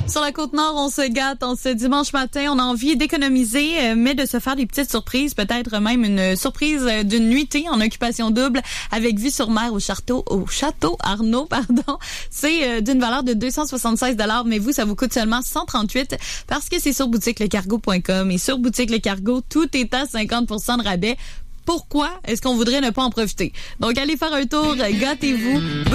Sur la Côte-Nord, on se gâte en ce dimanche matin. On a envie d'économiser, mais de se faire des petites surprises. Peut-être même une surprise d'une nuitée en occupation double avec vue sur mer au château Arnaud, C'est d'une valeur de 276 $, mais vous, ça vous coûte seulement 138 parce que c'est sur boutiquelecargo.com. Et sur Boutique Le Cargo, tout est à 50% de rabais. Pourquoi est-ce qu'on voudrait ne pas en profiter? Donc, allez faire un tour, gâtez-vous.